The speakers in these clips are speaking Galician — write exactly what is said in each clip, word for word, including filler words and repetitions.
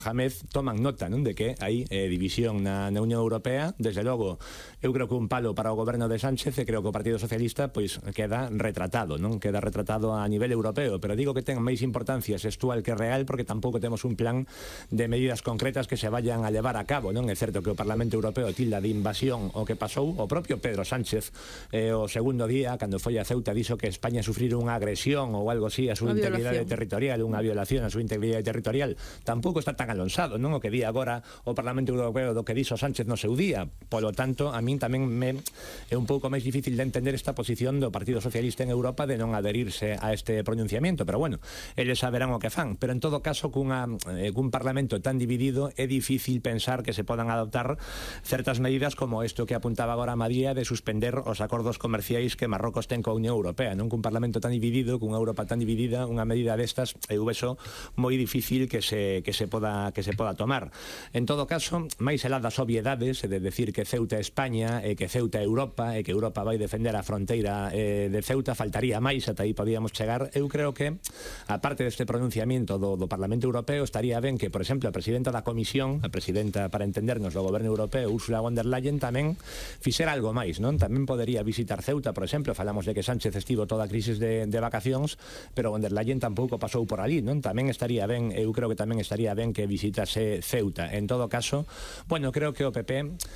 Jamez toman nota, non, de que hai eh, división na, na Unión Europea. Desde logo, eu creo que un palo para o goberno de Sánchez, e creo que o Partido Socialista pois queda retratado, non? Queda retratado a nivel europeo, pero digo que ten máis importancia sextual que real, porque tampouco temos un plan de medidas concretas que se vayan a levar a cabo, non? É certo que o Parlamento Europeo tilda de invasión o que pasou. O propio Pedro Sánchez eh, o segundo día, cando foi a Ceuta, dixo que España sufrir unha agresión ou algo así a súa integridade territorial, unha violación a súa integridade territorial. Tampouco está tan alonsado, non, o que di agora o Parlamento Europeo do que dixo Sánchez no seu día. Polo tanto, a min tamén me é un pouco máis difícil de entender esta posición do Partido Socialista en Europa de non adherirse a este pronunciamiento, pero bueno, eles saberán o que fan. Pero en todo caso, cunha, eh, cun Parlamento tan dividido, é difícil pensar que se podan adoptar certas medidas como isto que apuntaba agora a María, de suspender os acordos comerciais que Marrocos ten coa Unión Europea, non? Cun Parlamento tan dividido, cunha Europa tan dividida, unha medida destas, eu vexo moi difícil que se que se poda que se poda tomar. En todo caso, máis alá das obviedades de decir que Ceuta é España e que Ceuta é Europa e que Europa vai defender a fronteira eh, de Ceuta, faltaría máis, ata aí podíamos chegar. Eu creo que, aparte deste pronunciamiento do, do Parlamento Europeo, estaría ben que, por exemplo, a presidenta da Comisión, a presidenta, para entendernos, do Goberno Europeo, Ursula von der Leyen, tamén fixera algo máis, non? Tamén podería visitar Ceuta, por exemplo. Falamos de que Sánchez estivo toda a crisis de, de vacacións, pero von der Leyen tampouco pasou por ali, non? Tamén estaría ben, eu creo que tamén estaría ben que visitase Ceuta. En todo caso, bueno, creo que o P P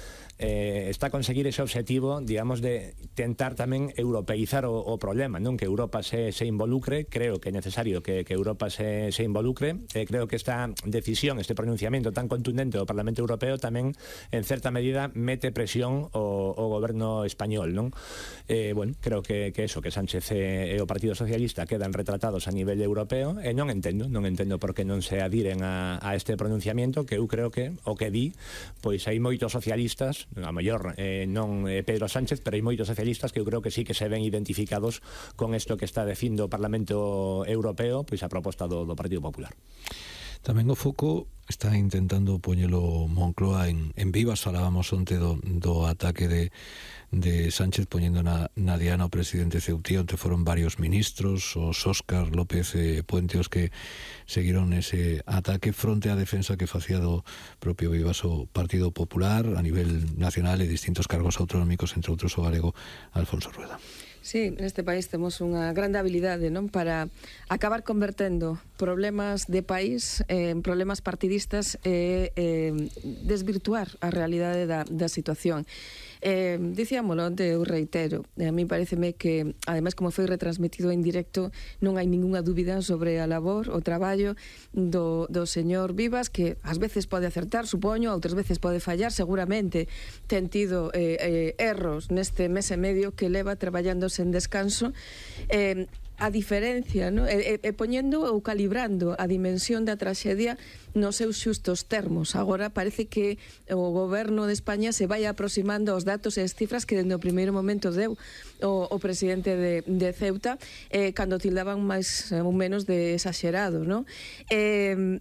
eh, está a conseguir ese objetivo, digamos, de tentar tamén europeizar o, o problema, non? Que Europa se, se involucre. Creo que é necesario que, que Europa se, se involucre. Eh, creo que esta decisión, este pronunciamento tan contundente do Parlamento Europeo tamén, en certa medida, mete presión o, o goberno español, non? Eh, bueno, creo que, que eso, que Sánchez e, e o Partido Socialista quedan retratados a nivel europeo, e non entendo, non entendo por que non se adiren a, a este pronunciamento, que eu creo que o que di, pois hai moitos socialistas, a mellor eh, non eh, Pedro Sánchez, pero hai moitos socialistas que eu creo que sí que se ven identificados con isto que está dicindo o Parlamento Europeo, pois a proposta do, do Partido Popular. Tamén o foco está intentando poñelo Moncloa en, en Vivas. Falábamos onte do, do ataque de, de Sánchez poñendo na, na diana o presidente ceutí, onde foron varios ministros, os Óscar López eh, Puente, os que seguiron ese ataque fronte á defensa que facía do propio Vivas o Partido Popular a nivel nacional e distintos cargos autonómicos, entre outros o galego Alfonso Rueda. Sí, neste país temos unha grande habilidade, non, para acabar convertendo problemas de país en problemas partidistas e eh, desvirtuar a realidade da, da situación. Eh, dicíamolo onte, eu reitero, a mí pareceme que, ademais, como foi retransmitido en directo, non hai ninguna dúbida sobre a labor, o traballo do, do señor Vivas, que ás veces pode acertar, supoño, outras veces pode fallar, seguramente ten tido eh, eh, erros neste mes e medio que leva traballando sen descanso. eh, a diferencia, no? e, e, e poñendo ou calibrando a dimensión da traxedia nos seus xustos termos. Agora parece que o goberno de España se vai aproximando aos datos e as cifras que dende o primeiro momento deu o, o presidente de, de Ceuta, eh, cando tildaban máis ou menos de exagerado, no? E,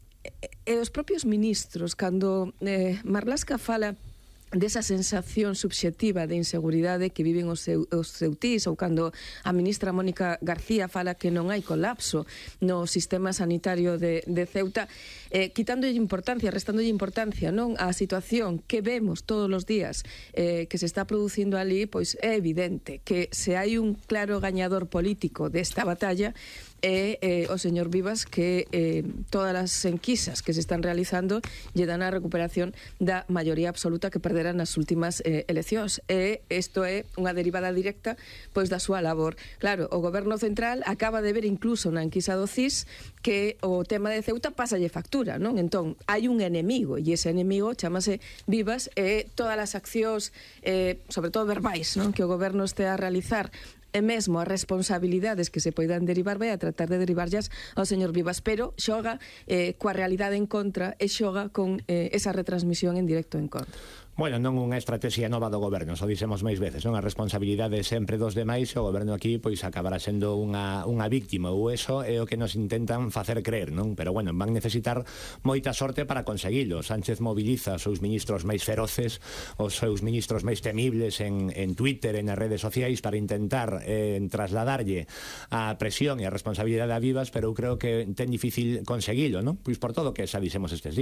e os propios ministros, cando eh, Marlaska fala desa sensación subxectiva de inseguridade que viven os, seu, os ceutís, ou cando a ministra Mónica García fala que non hai colapso no sistema sanitario de, de Ceuta, eh, quitándolle importancia, restándolle importancia, non, a situación que vemos todos os días eh, que se está producindo ali, pois é evidente que se hai un claro gañador político desta batalla e eh, o señor Vivas, que eh, todas as enquisas que se están realizando lle dan a recuperación da maioría absoluta que perderá nas últimas eh, eleccións, e isto é unha derivada directa pois da súa labor. Claro, o goberno central acaba de ver incluso na enquisa do C I S que o tema de Ceuta pásalle factura, non? Entón, hai un enemigo, e ese enemigo chamase Vivas, e todas as accións, eh, sobre todo verbais, non, que o goberno este a realizar, e mesmo as responsabilidades que se poidan derivar, vai a tratar de derivarllas ao señor Vivas, pero xoga eh, coa realidade en contra e xoga con eh, esa retransmisión en directo en contra. Bueno, non unha estrategia nova do goberno, só dixemos máis veces, non? A responsabilidade sempre dos demais, e o goberno aquí pois acabará sendo unha, unha víctima, ou eso é o que nos intentan facer creer, non? Pero bueno, van necesitar moita sorte para conseguilo. Sánchez moviliza os seus ministros máis feroces, os seus ministros máis temibles en, en Twitter, en as redes sociais, para intentar eh, trasladarlle a presión e a responsabilidade a Vivas, pero eu creo que ten difícil conseguilo, non? Pois por todo o que xa dixemos estes días.